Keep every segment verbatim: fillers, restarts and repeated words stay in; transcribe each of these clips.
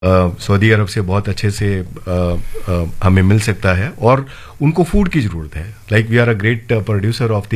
Saudi अरब से बहुत अच्छे से आ, आ, हमें मिल सकता है और उनको फूड की ज़रूरत है. Like we are a great producer of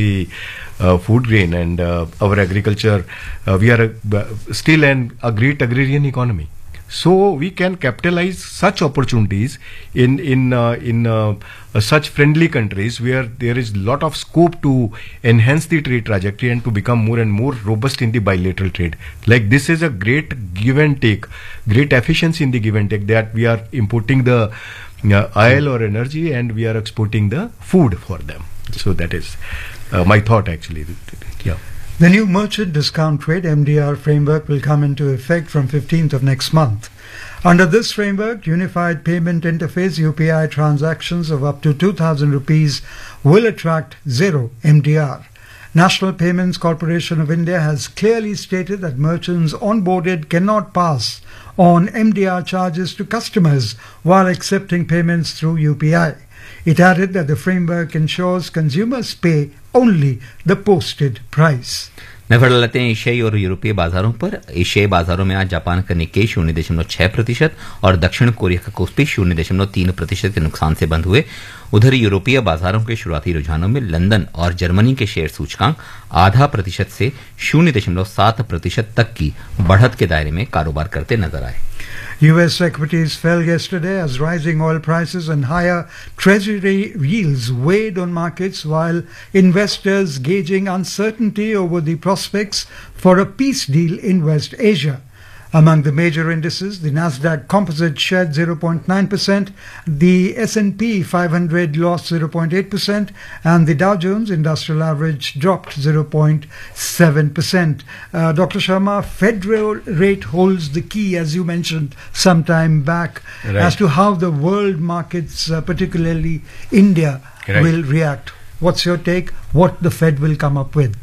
the food grain and our agriculture, we are still an a great agrarian economy. So we can capitalize such opportunities in in uh, in uh, such friendly countries where there is lot of scope to enhance the trade trajectory and to become more and more robust in the bilateral trade. Like this is a great give and take, great efficiency in the give and take, that we are importing the uh, oil or energy and we are exporting the food for them. So that is uh, my thought actually. Yeah. The new merchant discount trade M D R framework will come into effect from fifteenth of next month. Under this framework, Unified Payment Interface U P I transactions of up to two thousand rupees will attract zero M D R. National Payments Corporation of India has clearly stated that merchants onboarded cannot pass on M D R charges to customers while accepting payments through U P I. It added that the framework ensures consumers pay only the posted price. नजर डालते हैं एशियाई और यूरोपीय बाजारों पर. एशियाई बाजारों में आज जापान का निक्केई शून्य दशमलव छह प्रतिशत और दक्षिण कोरिया का कोस्पी शून्य दशमलव तीन प्रतिशत के नुकसान से बंद हुए. उधर यूरोपीय बाजारों के शुरुआती रुझानों में लंदन और जर्मनी के शेयर सूचकांक आधा प्रतिशत से शून्य दशमलव सात प्रतिशत तक की बढ़त के दायरे में कारोबार करते नजर आए. U S equities fell yesterday as rising oil prices and higher treasury yields weighed on markets, while investors gauging uncertainty over the prospects for a peace deal in West Asia. Among the major indices, the Nasdaq Composite shed zero point nine percent, the S and P five hundred lost zero point eight percent, and the Dow Jones Industrial Average dropped zero point seven percent. Uh, Doctor Sharma, Federal rate holds the key, as you mentioned some time back, right, as to how the world markets, uh, particularly India, right, will react. What's your take? What the Fed will come up with?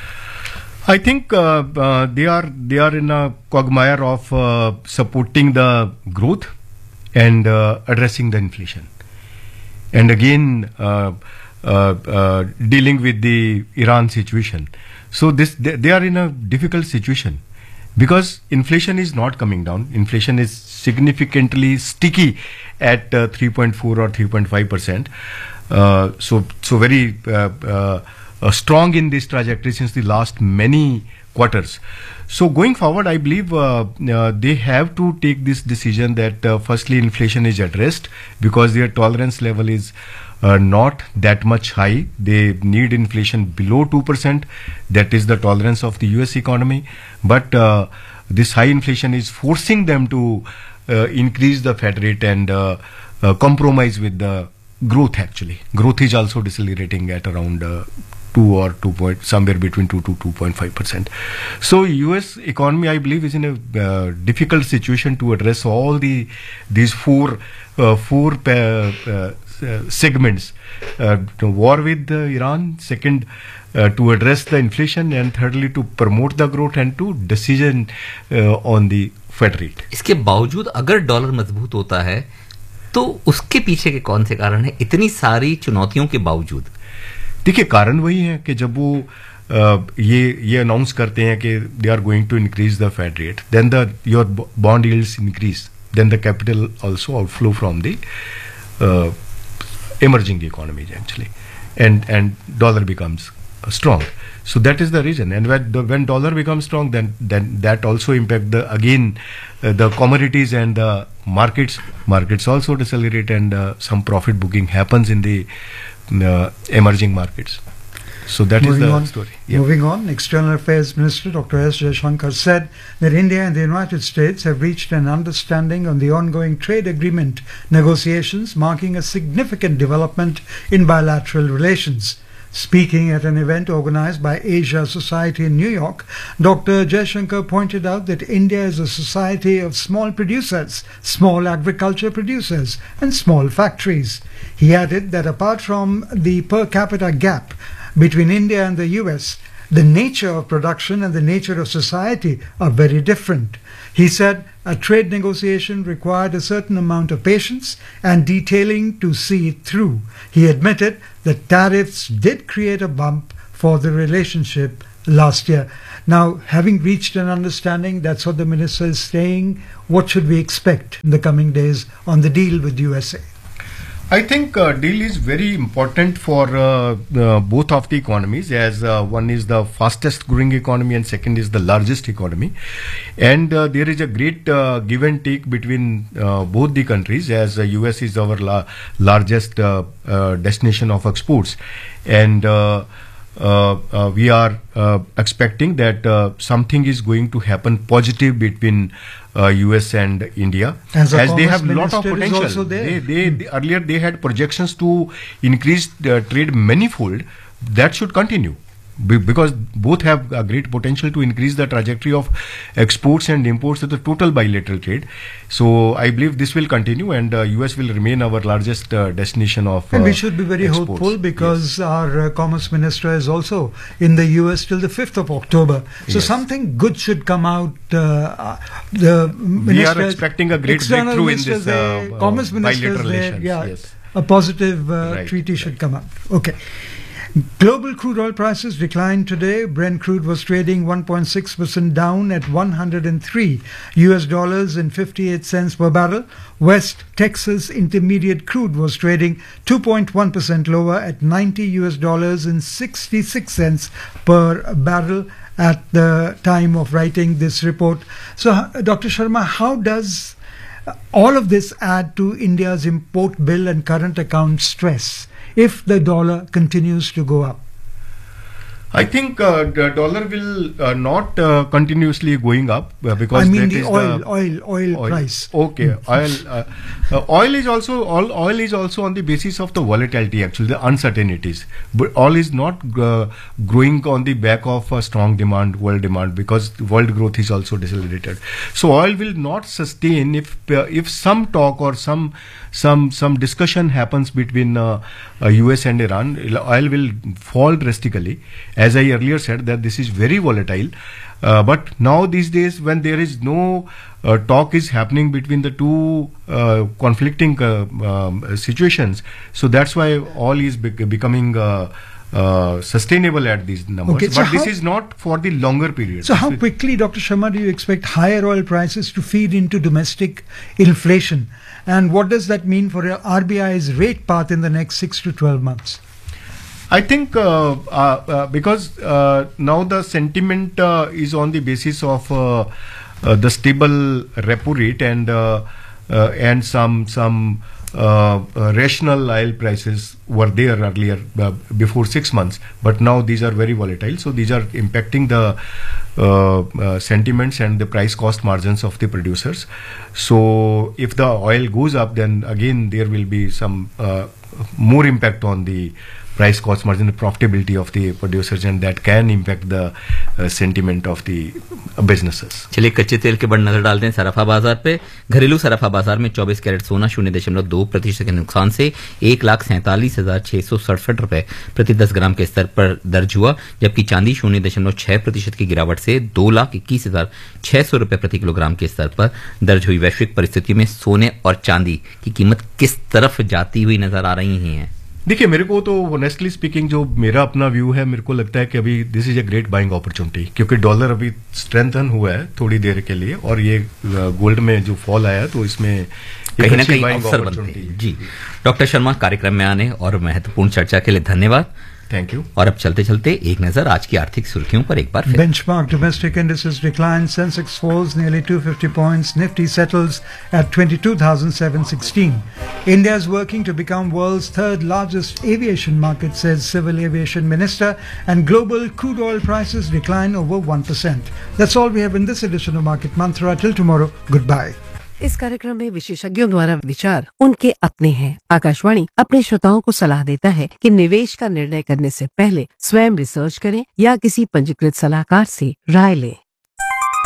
I think uh, uh, they are they are in a quagmire of uh, supporting the growth and uh, addressing the inflation, and again uh, uh, uh, dealing with the Iran situation. So this they, they are in a difficult situation because inflation is not coming down. Inflation is significantly sticky at uh, three point four or three point five percent. Uh, so so very. Uh, uh, Uh, strong in this trajectory since the last many quarters. So going forward, I believe uh, uh, they have to take this decision that uh, firstly inflation is addressed because their tolerance level is uh, not that much high. They need inflation below two percent. That is the tolerance of the U S economy. But uh, this high inflation is forcing them to uh, increase the Fed rate and uh, uh, compromise with the growth actually. Growth is also decelerating at around uh, two or two point somewhere between two to two point five percent. So U S economy, I believe, is in a uh, difficult situation to address all the these four uh, four uh, uh, segments: uh, to war with uh, Iran, second uh, to address the inflation, and thirdly to promote the growth and to decision uh, on the Fed rate. इसके बावजूद अगर dollar मजबूत होता है तो उसके पीछे के कौन से कारण है इतनी सारी चुनौतियों के बावजूद? देखिए, कारण वही है कि जब वो आ, ये ये अनाउंस करते हैं कि they are going to increase the Fed rate, then the your bond yields increase, then the capital also outflow from the emerging economies actually, and and dollar becomes uh, strong. So that is the reason. And when the, when dollar becomes strong, then then that also impact the again uh, the commodities and the markets. Markets also decelerate, and uh, some profit booking happens in the uh, emerging markets. So that moving is the on, story. Yeah. Moving on, External Affairs Minister Doctor S. Jaishankar said that India and the United States have reached an understanding on the ongoing trade agreement negotiations, marking a significant development in bilateral relations. Speaking at an event organized by Asia Society in New York, Doctor Jaishankar pointed out that India is a society of small producers, small agriculture producers, and small factories. He added that apart from the per capita gap between India and the U S, the nature of production and the nature of society are very different. He said a trade negotiation required a certain amount of patience and detailing to see it through. He admitted that tariffs did create a bump for the relationship last year. Now, having reached an understanding, that's what the minister is saying. What should we expect in the coming days on the deal with U S A? I think uh, deal is very important for uh, uh, both of the economies, as uh, one is the fastest growing economy and second is the largest economy. And uh, there is a great uh, give and take between uh, both the countries, as uh, U S is our la- largest uh, uh, destination of exports. And uh, uh, uh, we are uh, expecting that uh, something is going to happen positive between Uh, U S and India, as, as they have a lot of Minister is potential. also there. They, they, they earlier they had projections to increase uh, trade manifold. That should continue Be- because both have a great potential to increase the trajectory of exports and imports of the total bilateral trade. So I believe this will continue, and uh, U S will remain our largest uh, destination of uh, And we should be very exports. hopeful because Yes. our uh, Commerce Minister is also in the U S till the fifth of October. So Yes. something good should come out. Uh, uh, the We minister, are expecting a great external breakthrough in ministers this uh, there, uh, Commerce Minister is bilateral there. relations. Yeah, Yes. a positive uh, Right, treaty should right. come out. Okay. Global crude oil prices declined today. Brent crude was trading one point six percent down at one hundred three U S dollars and fifty-eight cents per barrel. West Texas Intermediate crude was trading two point one percent lower at ninety U S dollars and sixty-six cents per barrel at the time of writing this report. So, uh, Doctor Sharma, how does uh, all of this add to India's import bill and current account stress if the dollar continues to go up? I think uh, the dollar will uh, not uh, continuously going up uh, because I mean that the is oil, the oil, oil, oil. price. Okay, oil. Uh, uh, oil is also all. Oil is also on the basis of the volatility. Actually, the uncertainties. But oil is not uh, growing on the back of a strong demand, world demand, because world growth is also decelerated. So oil will not sustain if uh, if some talk or some some some discussion happens between uh, uh, U S and Iran. Oil will fall drastically. As I earlier said, that this is very volatile. Uh, but now these days, when there is no uh, talk is happening between the two uh, conflicting uh, um, situations, so that's why oil is bec- becoming uh, uh, sustainable at these numbers. Okay, so but this how- is not for the longer period. So This how is- quickly, Doctor Sharma, do you expect higher oil prices to feed into domestic inflation? And what does that mean for R B I's rate path in the next six to twelve months? I think uh, uh, uh, because uh, now the sentiment uh, is on the basis of uh, uh, the stable repo rate and uh, uh, and some some uh, uh, rational oil prices were there earlier uh, before six months, but now these are very volatile. So these are impacting the uh, uh, sentiments and the price cost margins of the producers. So if the oil goes up, then again there will be some uh, more impact on the price cost margin, the profitability of the producers, and that can impact the uh, sentiment of the uh, businesses. चलिए कच्चे तेल के बढ़ नजर डालते हैं सराफा बाजार पे। घरेलू सराफा बाजार में चौबीस कैरेट सोना शून्य दशमलव दो प्रतिशत के नुकसान से एक लाख सैंतालीस हजार छह सौ सड़सठ रुपए प्रति दस ग्राम के स्तर पर दर्ज हुआ, जबकि चांदी शून्य दशमलव छह प्रतिशत की गिरावट से दो लाख इक्कीस हजार छह सौ रुपए प्रति किलोग्राम के स्तर पर दर्ज हुई। वैश्विक परिस्थिति में सोने और चांदी की कीमत किस तरफ जाती हुई नजर आ रही है? देखिए, मेरे को तो ऑनेस्टली स्पीकिंग जो मेरा अपना व्यू है, मेरे को लगता है कि अभी this is a great buying opportunity, क्योंकि डॉलर अभी स्ट्रेंथन हुआ है थोड़ी देर के लिए, और ये गोल्ड में जो फॉल आया तो इसमें कहीं ना कहीं अवसर बनते हैं। जी, डॉक्टर शर्मा, कार्यक्रम में आने और महत्वपूर्ण चर्चा के लिए धन्यवाद। Thank you. और अब चलते चलते एक नजर आज की आर्थिक सुर्खियों पर एक बार फिर। Benchmark domestic indices decline. Sensex falls nearly two hundred fifty points. Nifty settles at twenty-two thousand seven hundred sixteen. India is working to become world's third largest aviation market, says Civil Aviation Minister. And global crude oil prices decline over one percent. That's all we have in this edition of Market Mantra. Till tomorrow, goodbye. इस कार्यक्रम में विशेषज्ञों द्वारा विचार उनके अपने हैं। आकाशवाणी अपने श्रोताओं को सलाह देता है कि निवेश का निर्णय करने से पहले स्वयं रिसर्च करें या किसी पंजीकृत सलाहकार से राय लें।